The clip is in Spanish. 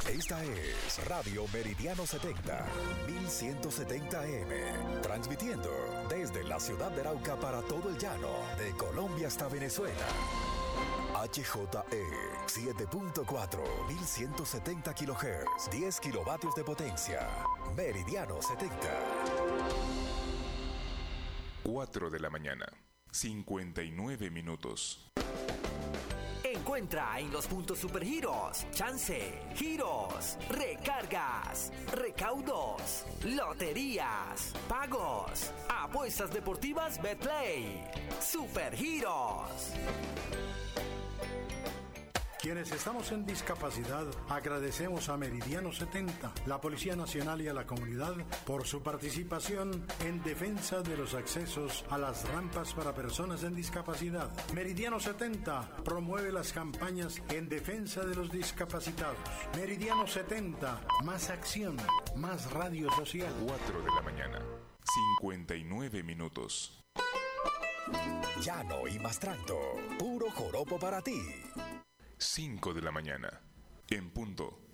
Esta es Radio Meridiano 70, 1170 AM, transmitiendo desde la ciudad de Arauca para todo el llano, de Colombia hasta Venezuela. HJE 7.4, 1170 kHz, 10 kilovatios de potencia. Meridiano 70. 4 de la mañana, 59 minutos. Encuentra en los puntos Supergiros, chance, giros, recargas, recaudos, loterías, pagos, apuestas deportivas Betplay. Supergiros. Quienes estamos en discapacidad, agradecemos a Meridiano 70, la Policía Nacional y a la comunidad por su participación en defensa de los accesos a las rampas para personas en discapacidad. Meridiano 70 promueve las campañas en defensa de los discapacitados. Meridiano 70, más acción, más radio social. 4 de la mañana, 59 minutos. Llano y Mastranto, puro joropo para ti. 5 de la mañana, en punto.